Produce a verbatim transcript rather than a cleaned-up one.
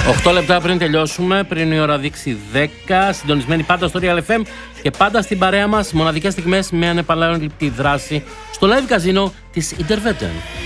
οκτώ λεπτά πριν τελειώσουμε, πριν η ώρα δείξει δέκα, συντονισμένοι πάντα στο Real εφ εμ και πάντα στην παρέα μας, μοναδικές στιγμές με ανεπανάληπτη δράση στο live καζίνο της Intervetten.